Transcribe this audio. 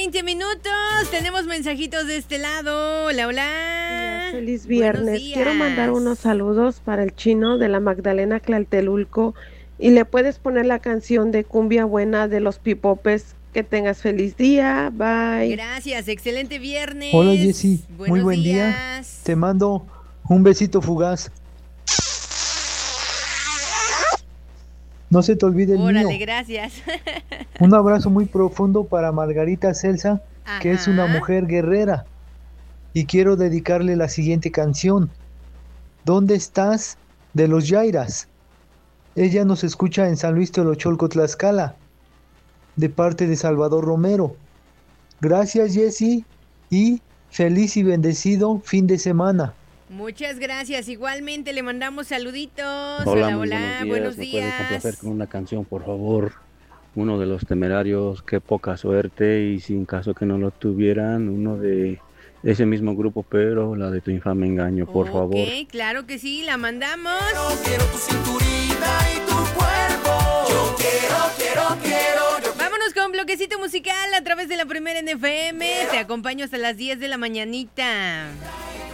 20 minutos. Tenemos mensajitos de este lado. Hola, hola. Feliz viernes. Quiero mandar unos saludos para el Chino de la Magdalena Tlaltelulco. Y le puedes poner la canción de Cumbia Buena de los Pipopes. Que tengas feliz día. Bye. Gracias. Excelente viernes. Hola, Jessy. Muy buen día. Te mando un besito fugaz. No se te olvide el mío. Órale, gracias. Un abrazo muy profundo para Margarita Celsa, que es una mujer guerrera. Y quiero dedicarle la siguiente canción. ¿Dónde estás? De los Yairas. Ella nos escucha en San Luis Tolocholco, Tlaxcala, de parte de Salvador Romero. Gracias, Jessy, y feliz y bendecido fin de semana. Muchas gracias. Igualmente le mandamos saluditos. Hola, Hola, buenos días. ¿Me puede complacer con una canción, por favor? Uno de Los Temerarios, Qué poca suerte, y sin caso que no lo tuvieran, uno de ese mismo grupo, pero la de Tu infame engaño, por favor. Ok, claro que sí, la mandamos. Quiero tu cinturita y tu cuerpo. Yo quiero. Vámonos con bloquecito musical a través de la Primera en FM. Te acompaño hasta las 10 de la mañanita.